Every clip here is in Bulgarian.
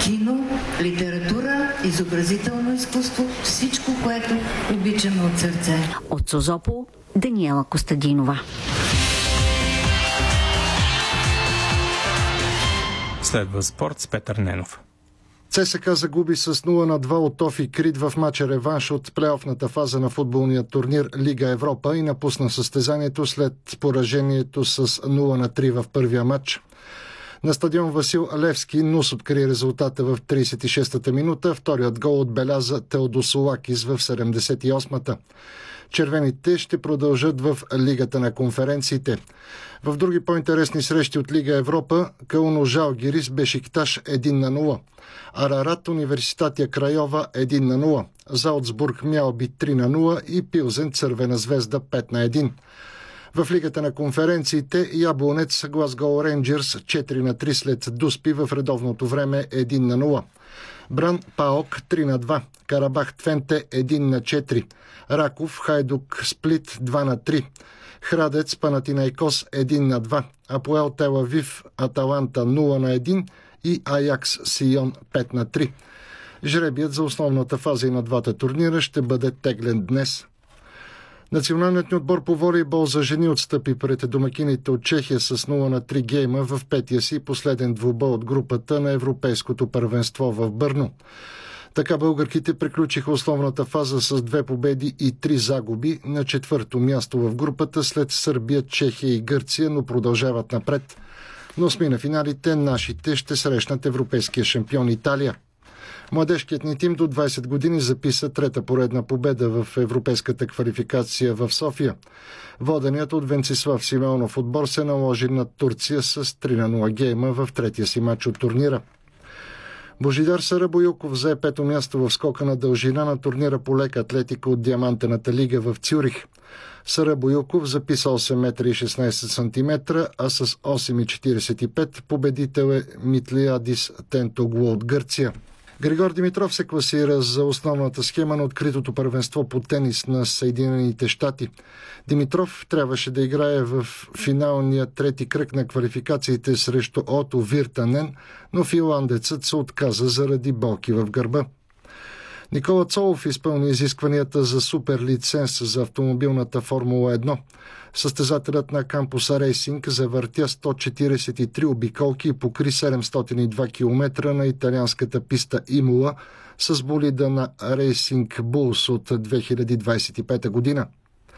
кино, литература, изобразително изкуство, всичко, което обичаме от сърце. От Созопол Даниела Костадинова. Следва спорт с Петър Ненов. ЦСКА загуби с 0-2 от ТОФИ Крит в мача реванш от плейофната фаза на футболния турнир Лига Европа и напусна състезанието след поражението с 0-3 в първия матч. На стадион Васил Левски Нус откри резултата в 36-та минута. Вторият гол отбеляза Теодосолакис в 78-та. Червените ще продължат в Лигата на конференциите. В други по-интересни срещи от Лига Европа, Кауно Жалгирис Бешикташ 1-0. Арарат Университатия Крайова 1-0. Залцбург Мялби 3-0 и Пилзен Цървена звезда 5-1. В Лигата на конференциите Яблонец Глазгоу Рейнджърс 4-3 след Дуспи в редовното време 1-0. Бран Паок 3-2. Карабах Твенте 1-4. Раков Хайдук Сплит 2-3. Храдец Панатинайкос 1-2. Апоел Тел Авив Аталанта 0-1 и Аякс Сион 5-3. Жребият за основната фаза и на двата турнира ще бъде теглен днес. Националният ни отбор по волейбол за жени отстъпи пред домакините от Чехия с 0-3 гейма в петия си последен двубой от групата на Европейското първенство в Бърно. Така българките приключиха основната фаза с 2 победи и 3 загуби на четвърто място в групата след Сърбия, Чехия и Гърция, но продължават напред. На осми на финалите нашите ще срещнат европейския шампион Италия. Младежкият ни тим до 20 години записа трета поредна победа в европейската квалификация в София. Воденият от Венцислав Симеонов отбор се наложи над Турция с 3-0 гейма в третия си матч от турнира. Божидар Сарабоюков взе пето място в скока на дължина на турнира по лека атлетика от Диамантената лига в Цюрих. Сарабоюков записа 8,16 м, а с 8,45 победител е Митлиадис Тентоглу от Гърция. Григор Димитров се класира за основната схема на откритото първенство по тенис на Съединените щати. Димитров трябваше да играе в финалния трети кръг на квалификациите срещу Ото Виртанен, но финландецът се отказа заради болки в гърба. Никола Цолов изпълни изискванията за супер лиценз за автомобилната Формула 1. Състезателят на кампуса Рейсинг завъртя 143 обиколки и покри 702 км на италианската писта Имола с болида на Рейсинг Булс от 2025 година.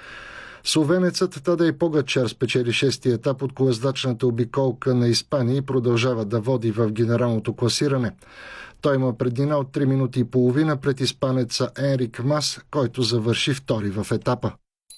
Словенецът Тадей Погачар спечели 6-ти етап от колездачната обиколка на Испания и продължава да води в генералното класиране. Той има преднина от 3 минути и половина пред испанеца Енрик Мас, който завърши втори в етапа.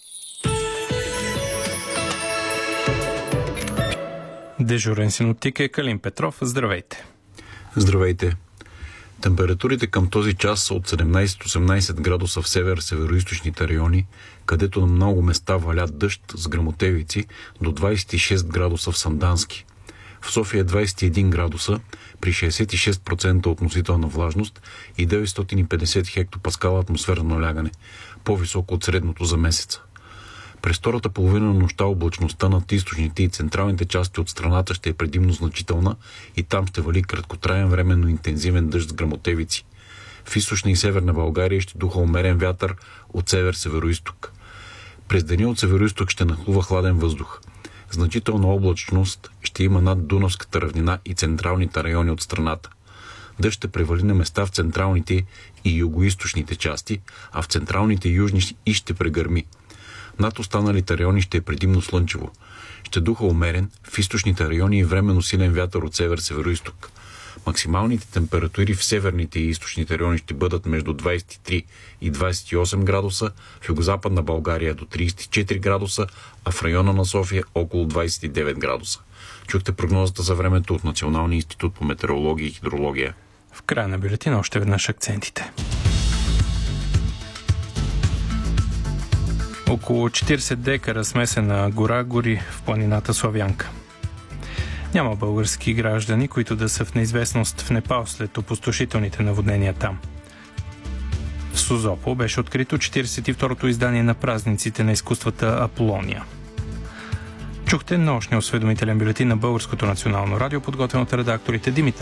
Дежурен синоптик е Калин Петров. Здравейте! Здравейте! Температурите към този час са от 17-18 градуса в север-североизточните райони, където на много места валят дъжд с гръмотевици, до 26 градуса в Сандански. В София 21 градуса при 66% относителна влажност и 950 хектопаскала атмосферно налягане, по-високо от средното за месеца. През втората половина на нощта облачността над източните и централните части от страната ще е предимно значителна и там ще вали краткотраен временно интензивен дъжд с гръмотевици. В източна и северна България ще духа умерен вятър от север-североизток. През деня от североизток ще нахлува хладен въздух. Значителна облачност ще има над Дунавската равнина и централните райони от страната. Дъжд ще превали на места в централните и югоизточните части, а в централните и южни и ще прегърми. Над останалите райони ще е предимно слънчево. Ще духа умерен, в източните райони и временно силен вятър от север-североизток. Максималните температури в северните и източните райони ще бъдат между 23 и 28 градуса, в югозападна България до 34 градуса, а в района на София около 29 градуса. Чухте прогнозата за времето от Националния институт по метеорология и хидрология. В края на бюлетина още веднъж акцентите. Около 40 декара смесена гора гори в планината Славянка. Няма български граждани, които да са в неизвестност в Непал след опустошителните наводнения там. В Созопол беше открито 42-то издание на празниците на изкуствата Аполония. Чухте нощния осведомителен бюлетин на Българското национално радио, подготвен от редакторите Димитър